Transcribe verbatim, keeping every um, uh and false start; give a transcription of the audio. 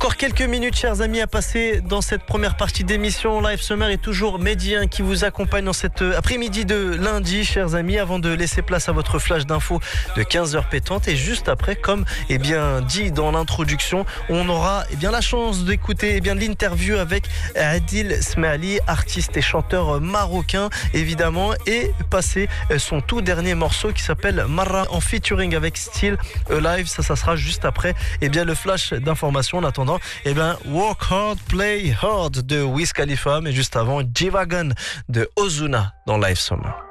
Encore quelques minutes, chers amis, à passer dans cette première partie d'émission. Live Summer est toujours Médien qui vous accompagne dans cet après-midi de lundi, chers amis, avant de laisser place à votre flash d'infos de quinze heures pétantes. Et juste après, comme eh bien, dit dans l'introduction, on aura eh bien, la chance d'écouter eh bien, l'interview avec Adil Smali, artiste et chanteur marocain, évidemment, et passer son tout dernier morceau qui s'appelle Marra en featuring avec Still Alive. Ça, ça sera juste après eh bien, le flash d'information. En attendant, eh bien, Work Hard, Play Hard de Wiz Khalifa, mais juste avant, G-Wagon de Ozuna dans Live Summer.